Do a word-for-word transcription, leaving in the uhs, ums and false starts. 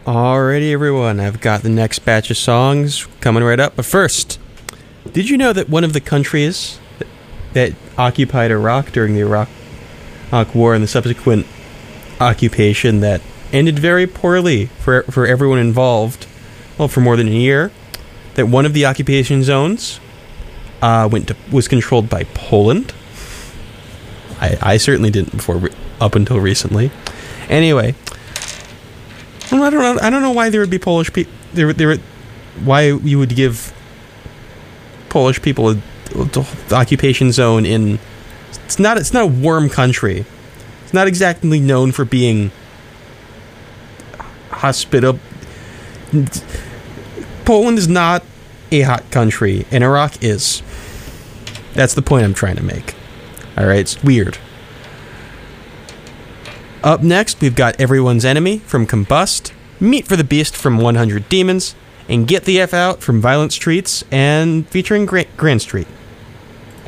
Alrighty, everyone, I've got the next batch of songs coming right up. But first, did you know that one of the countries that, that occupied Iraq during the Iraq, Iraq War and the subsequent occupation that ended very poorly for for everyone involved, well, for more than a year, that one of the occupation zones uh, went to was controlled by Poland? I, I certainly didn't before, up until recently. Anyway. I don't know. I don't know why there would be Polish people. There, there, why you would give Polish people a, a occupation zone in. It's not. It's not a warm country. It's not exactly known for being hospitable. Poland is not a hot country, and Iraq is. That's the point I'm trying to make. All right, it's weird. Up next, we've got Everyone's Enemy from Combust, Meat for the Beast from one hundred Demons, and Get the F Out from Violent Streets and featuring Gra- Grand Street.